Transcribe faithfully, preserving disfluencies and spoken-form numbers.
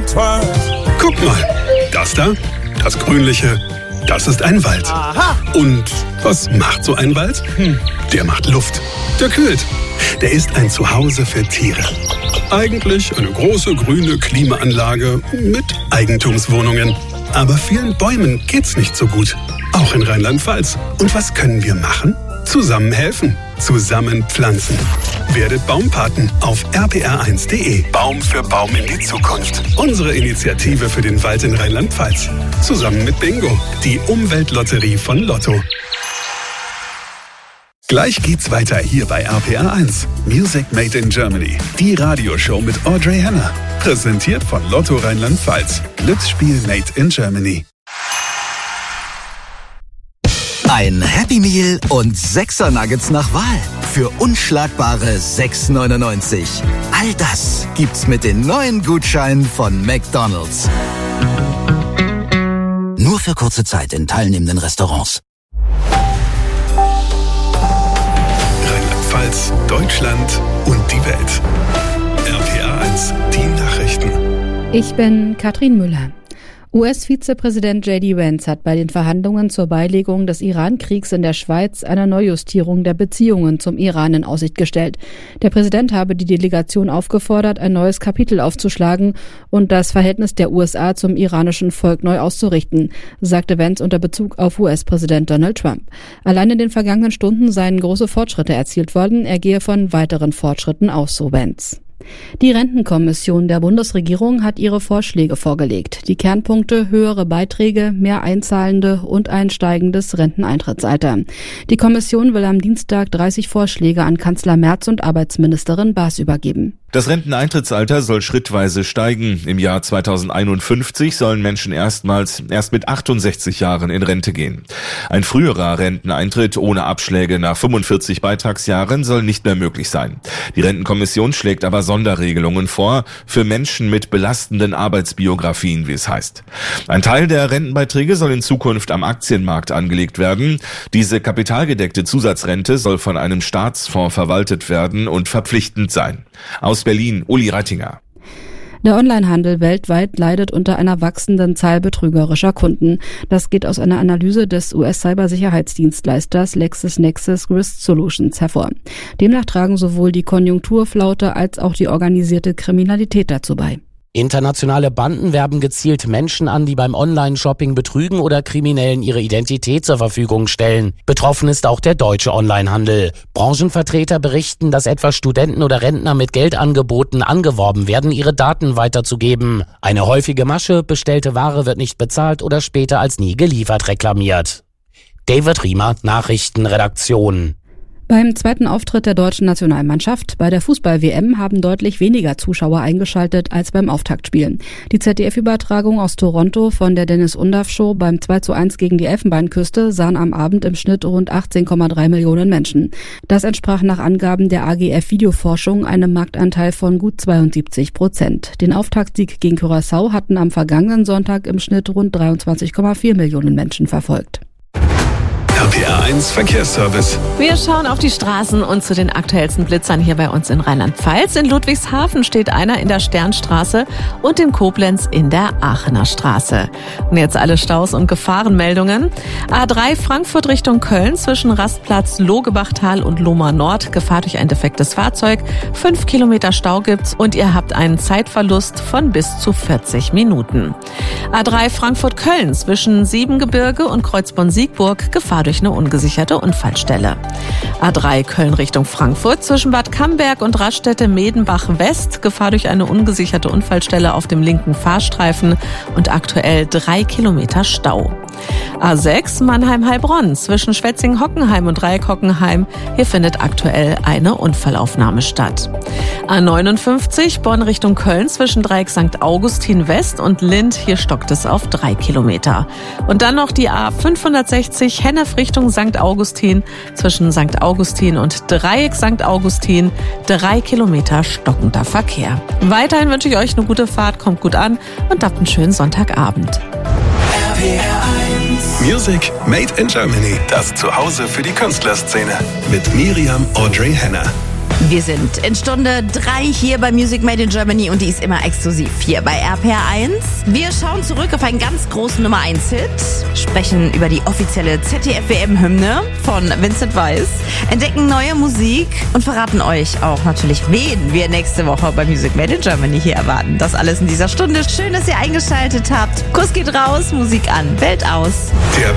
twice. Guck mal, das da, das Grünliche, das ist ein Wald. Aha. Und was macht so ein Wald? Hm, der macht Luft, der kühlt. Der ist ein Zuhause für Tiere. Eigentlich eine große grüne Klimaanlage mit Eigentumswohnungen. Aber vielen Bäumen geht's nicht so gut. Auch in Rheinland-Pfalz. Und was können wir machen? Zusammen helfen. Zusammen pflanzen. Werdet Baumpaten auf r p r eins punkt d e. Baum für Baum in die Zukunft. Unsere Initiative für den Wald in Rheinland-Pfalz. Zusammen mit Bingo, die Umweltlotterie von Lotto. Gleich geht's weiter hier bei R P R eins. Music Made in Germany. Die Radioshow mit Audrey Henner. Präsentiert von Lotto Rheinland-Pfalz. Glücksspiel Made in Germany. Ein Happy Meal und Sechser Nuggets nach Wahl. Für unschlagbare sechs neunundneunzig. All das gibt's mit den neuen Gutscheinen von McDonald's. Nur für kurze Zeit in teilnehmenden Restaurants. Rheinland-Pfalz, Deutschland und die Welt. R P R eins, die Nachrichten. Ich bin Katrin Müller. U S-Vizepräsident J D Vance hat bei den Verhandlungen zur Beilegung des Iran-Kriegs in der Schweiz eine Neujustierung der Beziehungen zum Iran in Aussicht gestellt. Der Präsident habe die Delegation aufgefordert, ein neues Kapitel aufzuschlagen und das Verhältnis der U S A zum iranischen Volk neu auszurichten, sagte Vance unter Bezug auf U S-Präsident Donald Trump. Allein in den vergangenen Stunden seien große Fortschritte erzielt worden. Er gehe von weiteren Fortschritten aus, so Vance. Die Rentenkommission der Bundesregierung hat ihre Vorschläge vorgelegt. Die Kernpunkte: höhere Beiträge, mehr Einzahlende und ein steigendes Renteneintrittsalter. Die Kommission will am Dienstag dreißig Vorschläge an Kanzler Merz und Arbeitsministerin Baas übergeben. Das Renteneintrittsalter soll schrittweise steigen. Im Jahr zweitausendeinundfünfzig sollen Menschen erstmals erst mit achtundsechzig Jahren in Rente gehen. Ein früherer Renteneintritt ohne Abschläge nach fünfundvierzig Beitragsjahren soll nicht mehr möglich sein. Die Rentenkommission schlägt aber Sonderregelungen vor für Menschen mit belastenden Arbeitsbiografien, wie es heißt. Ein Teil der Rentenbeiträge soll in Zukunft am Aktienmarkt angelegt werden. Diese kapitalgedeckte Zusatzrente soll von einem Staatsfonds verwaltet werden und verpflichtend sein. Aus Berlin, Uli Reitinger. Der Onlinehandel weltweit leidet unter einer wachsenden Zahl betrügerischer Kunden. Das geht aus einer Analyse des U S-Cybersicherheitsdienstleisters LexisNexis Risk Solutions hervor. Demnach tragen sowohl die Konjunkturflaute als auch die organisierte Kriminalität dazu bei. Internationale Banden werben gezielt Menschen an, die beim Online-Shopping betrügen oder Kriminellen ihre Identität zur Verfügung stellen. Betroffen ist auch der deutsche Onlinehandel. Branchenvertreter berichten, dass etwa Studenten oder Rentner mit Geldangeboten angeworben werden, ihre Daten weiterzugeben. Eine häufige Masche: bestellte Ware wird nicht bezahlt oder später als nie geliefert reklamiert. David Riemer, Nachrichtenredaktion. Beim zweiten Auftritt der deutschen Nationalmannschaft bei der Fußball-W M haben deutlich weniger Zuschauer eingeschaltet als beim Auftaktspiel. Die Z D F-Übertragung aus Toronto von der Dennis-Undaff-Show beim zwei zu eins gegen die Elfenbeinküste sahen am Abend im Schnitt rund achtzehn Komma drei Millionen Menschen. Das entsprach nach Angaben der A G F Videoforschung einem Marktanteil von gut zweiundsiebzig Prozent. Den Auftaktsieg gegen Curaçao hatten am vergangenen Sonntag im Schnitt rund dreiundzwanzig Komma vier Millionen Menschen verfolgt. R P R eins Verkehrsservice. Wir schauen auf die Straßen und zu den aktuellsten Blitzern hier bei uns in Rheinland-Pfalz. In Ludwigshafen steht einer in der Sternstraße und in Koblenz in der Aachener Straße. Und jetzt alle Staus und Gefahrenmeldungen. A drei Frankfurt Richtung Köln zwischen Rastplatz Logebachtal und Lohmar Nord. Gefahr durch ein defektes Fahrzeug. Fünf Kilometer Stau gibt's und ihr habt einen Zeitverlust von bis zu vierzig Minuten. A drei Frankfurt-Köln zwischen Siebengebirge und Kreuzborn-Siegburg. Gefahr durch eine ungesicherte Unfallstelle. A drei Köln Richtung Frankfurt zwischen Bad Camberg und Raststätte Medenbach West. Gefahr durch eine ungesicherte Unfallstelle auf dem linken Fahrstreifen und aktuell drei Kilometer Stau. A sechs Mannheim-Heilbronn zwischen Schwetzingen-Hockenheim und Dreieck-Hockenheim. Hier findet aktuell eine Unfallaufnahme statt. A neunundfünfzig Bonn Richtung Köln zwischen Dreieck Sankt Augustin West und Lind. Hier stockt es auf drei Kilometer. Und dann noch die A fünfhundertsechzig Hennef Richtung Sankt Augustin zwischen Sankt Augustin und Dreieck Sankt Augustin. Drei Kilometer stockender Verkehr. Weiterhin wünsche ich euch eine gute Fahrt, kommt gut an und habt einen schönen Sonntagabend. R P R eins Music Made in Germany. Das Zuhause für die Künstlerszene. Mit Miriam Audrey Henner. Wir sind in Stunde drei hier bei Music Made in Germany und die ist immer exklusiv hier bei R P R eins. Wir schauen zurück auf einen ganz großen Nummer eins Hit, sprechen über die offizielle Z D F W M-Hymne von Vincent Weiss, entdecken neue Musik und verraten euch auch natürlich, wen wir nächste Woche bei Music Made in Germany hier erwarten. Das alles in dieser Stunde. Schön, dass ihr eingeschaltet habt. Kuss geht raus, Musik an, Welt aus. Der